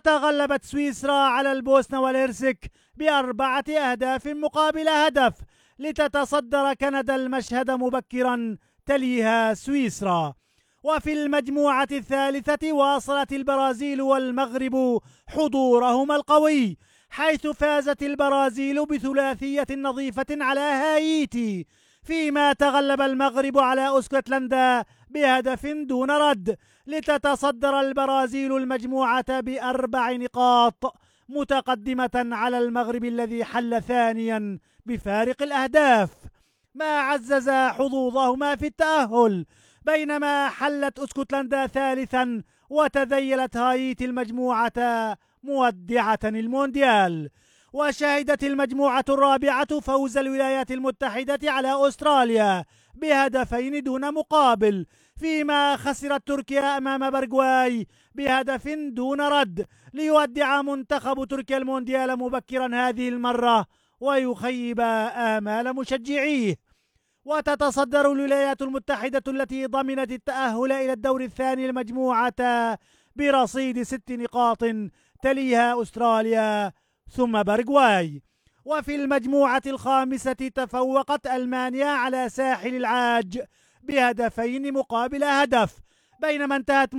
وتغلبت سويسرا على البوسنة والهرسك ب4 أهداف مقابل هدف لتتصدر كندا المشهد مبكرا تليها سويسرا. وفي المجموعة الثالثة واصلت البرازيل والمغرب حضورهما القوي، حيث فازت البرازيل بثلاثية نظيفة على هايتي، فيما تغلب المغرب على اسكتلندا بهدف دون رد لتتصدر البرازيل المجموعة ب4 نقاط، متقدمة على المغرب الذي حل ثانيا بفارق الأهداف، ما عزز حظوظهما في التأهل، بينما حلت اسكتلندا ثالثا وتذيلت هايتي المجموعة مودعة المونديال. وشهدت المجموعة الرابعة فوز الولايات المتحدة على أستراليا بهدفين دون مقابل، فيما خسرت تركيا أمام باراغواي بهدف دون رد ليودع منتخب تركيا المونديال مبكرا هذه المرة ويخيب آمال مشجعيه. وتتصدر الولايات المتحدة التي ضمنت التأهل إلى الدور الثاني المجموعة برصيد 6 نقاط، تليها أستراليا ثم باراغواي. وفي المجموعة الخامسة تفوقت ألمانيا على ساحل العاج بهدفين مقابل هدف، بينما انتهت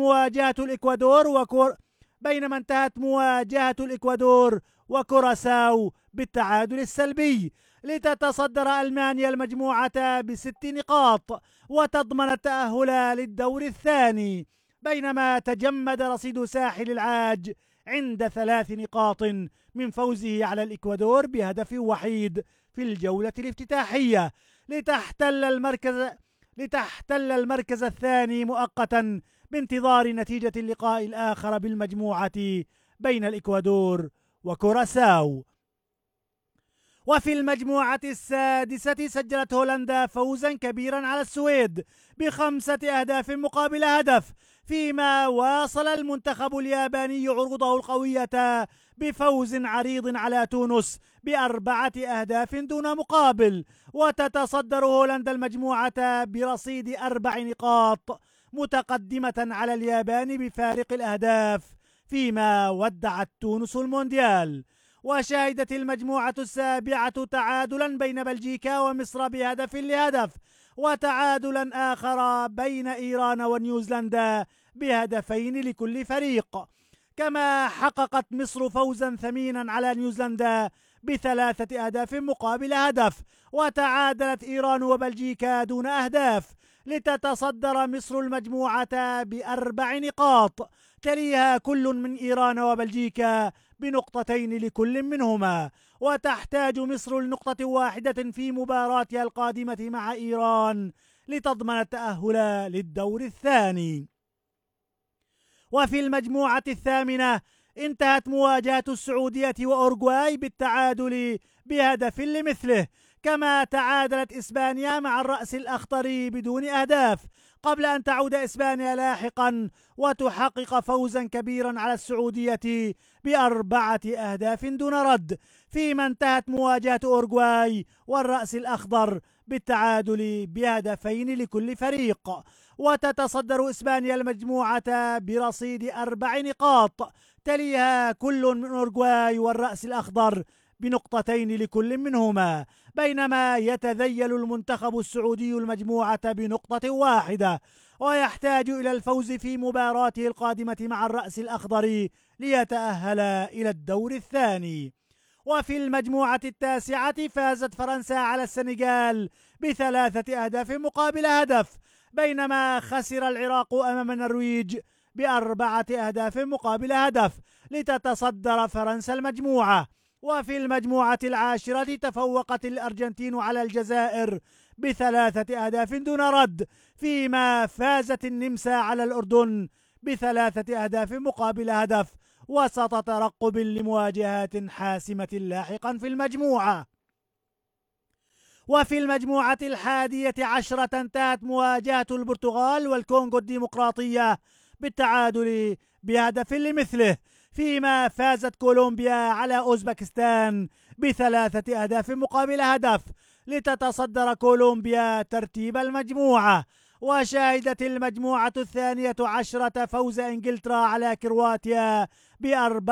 مواجهة الإكوادور وكوراساو بالتعادل السلبي، لتتصدر ألمانيا المجموعة ب6 نقاط وتضمن التأهل للدور الثاني، بينما تجمد رصيد ساحل العاج عند 3 نقاط من فوزه على الإكوادور بهدف وحيد في الجولة الافتتاحية، لتحتل المركز الثاني مؤقتا بانتظار نتيجة اللقاء الآخر بالمجموعة بين الإكوادور وكوراساو. وفي المجموعة السادسة سجلت هولندا فوزا كبيرا على السويد ب5 أهداف مقابل هدف، فيما واصل المنتخب الياباني عروضه القوية بفوز عريض على تونس ب4 أهداف دون مقابل، وتتصدر هولندا المجموعة برصيد 4 نقاط، متقدمة على اليابان بفارق الأهداف، فيما ودعت تونس المونديال. وشهدت المجموعة السابعة تعادلا بين بلجيكا ومصر بهدف لهدف، وتعادلا آخر بين إيران ونيوزيلندا بهدفين لكل فريق، كما حققت مصر فوزا ثمينا على نيوزيلندا ب3 أهداف مقابل هدف، وتعادلت إيران وبلجيكا دون أهداف، لتتصدر مصر المجموعة ب4 نقاط، تليها كل من إيران وبلجيكا بنقطتين لكل منهما، وتحتاج مصر لنقطة واحدة في مباراتها القادمة مع إيران لتضمن التأهل للدور الثاني. وفي المجموعة الثامنة انتهت مواجهة السعودية وأورغواي بالتعادل بهدف لمثله، كما تعادلت إسبانيا مع الرأس الأخضر بدون أهداف، قبل أن تعود إسبانيا لاحقا وتحقق فوزا كبيرا على السعودية ب4 أهداف دون رد، فيما انتهت مواجهة أورغواي والرأس الأخضر بالتعادل بهدفين لكل فريق، وتتصدر إسبانيا المجموعة برصيد 4 نقاط، تليها كل من أورغواي والرأس الأخضر بنقطتين لكل منهما، بينما يتذيل المنتخب السعودي المجموعة بنقطة واحدة، ويحتاج إلى الفوز في مباراته القادمة مع الرأس الأخضر ليتأهل إلى الدور الثاني. وفي المجموعة التاسعة فازت فرنسا على السنغال ب3 أهداف مقابل هدف، بينما خسر العراق أمام النرويج ب4 أهداف مقابل هدف، لتتصدر فرنسا المجموعة. وفي المجموعة العاشرة تفوقت الأرجنتين على الجزائر ب3 أهداف دون رد، فيما فازت النمسا على الأردن ب3 أهداف مقابل هدف، وسط ترقب لمواجهات حاسمة لاحقا في المجموعة. وفي المجموعة 11 انتهت مواجهة البرتغال والكونغو الديمقراطية بالتعادل بهدف لمثله، فيما فازت كولومبيا على أوزبكستان ب3 أهداف مقابل هدف، لتتصدر كولومبيا ترتيب المجموعة. وشهدت المجموعة 12 فوز إنجلترا على كرواتيا ب4